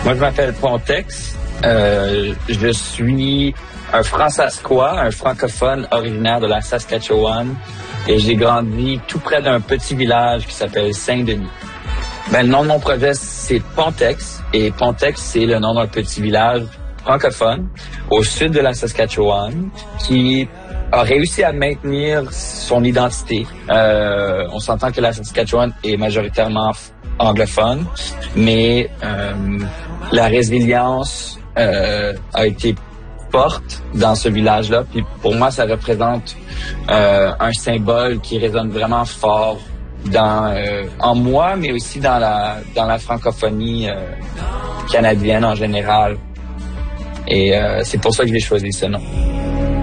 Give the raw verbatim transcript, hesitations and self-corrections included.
Moi, je m'appelle Pontex. Euh, je suis un Fransaskois, un francophone originaire de la Saskatchewan. Et j'ai grandi tout près d'un petit village qui s'appelle Saint-Denis. Ben, le nom de mon projet, c'est Pontex. Et Pontex, c'est le nom d'un petit village francophone au sud de la Saskatchewan qui a réussi à maintenir son identité. Euh, on s'entend que la Saskatchewan est majoritairement anglophone, mais euh, la résilience euh, a été forte dans ce village-là. Puis pour moi, ça représente euh, un symbole qui résonne vraiment fort dans euh, en moi, mais aussi dans la dans la francophonie euh, canadienne en général. Et euh, c'est pour ça que j'ai choisi ce nom.